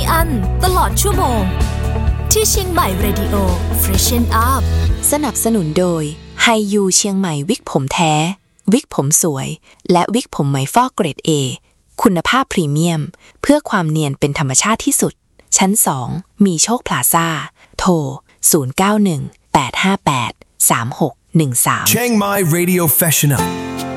อั้นตลอดชั่วโมงที่เชียงใหม่เรดิโอ Freshen Up สนับสนุนโดยไฮยูเชียงใหม่วิกผมแท้วิกผมสวยและวิกผมไหมฟอกเกรด A คุณภาพพรีเมียมเพื่อความเนียนเป็นธรรมชาติที่สุดชั้น2มีโชคพลาซ่าโทร0918583613 Chiang Mai Radio Freshen Up